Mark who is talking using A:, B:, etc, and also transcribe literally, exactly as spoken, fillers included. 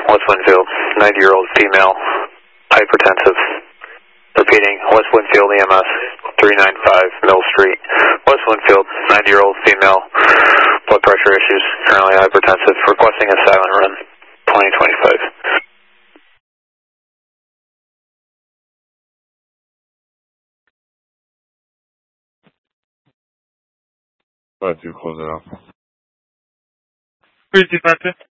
A: West Winfield, ninety-year-old female, hypertensive. Repeating, West Winfield E M S, three ninety-five Mill Street. West Winfield, ninety-year-old female, blood pressure issues, currently hypertensive, requesting a silent run, twenty twenty-five.
B: Go ahead, you close it out.
C: Please, Detective.